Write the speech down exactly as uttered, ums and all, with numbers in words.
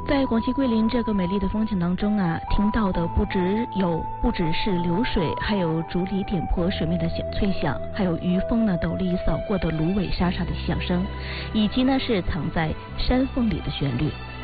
在广西桂林这个美丽的风景当中啊，听到的不只有不只是流水，还有竹篱点破水面的响脆响，还有余风呢陡立扫过的芦苇沙沙的响声，以及呢是藏在山缝里的旋律。